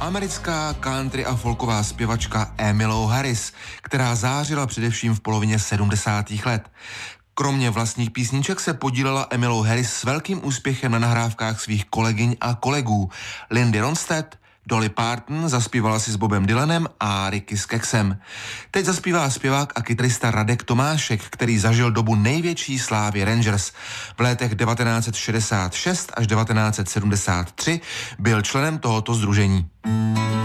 Americká country a folková zpěvačka Emmylou Harris, která zářila především v polovině 70. let. Kromě vlastních písniček se podílela Emmylou Harris s velkým úspěchem na nahrávkách svých kolegyň a kolegů. Lindy Ronstadt, Dolly Parton zaspívala si s Bobem Dylanem a Ricky s Kexem. Teď zaspívá zpěvák a kytarista Radek Tomášek, který zažil dobu největší slávy Rangers. V letech 1966 až 1973 byl členem tohoto sdružení.